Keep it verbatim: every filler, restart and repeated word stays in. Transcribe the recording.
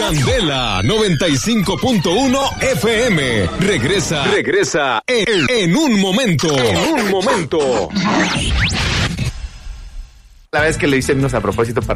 Candela noventa y cinco punto uno F M. Regresa, regresa en, en un momento. En un momento. La vez que le hice unos a propósito para